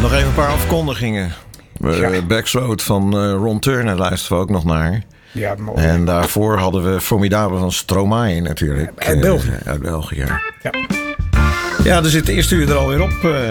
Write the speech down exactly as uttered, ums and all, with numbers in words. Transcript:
Nog even een paar afkondigingen. Ja. Uh, Backsroad van uh, Ron Turner luisteren we ook nog naar. Ja, mooi. En daarvoor hadden we Formidable van Stromae natuurlijk. Uit België. Uh, uit België. Ja. Ja, er zit de eerste uur er alweer op. Uh,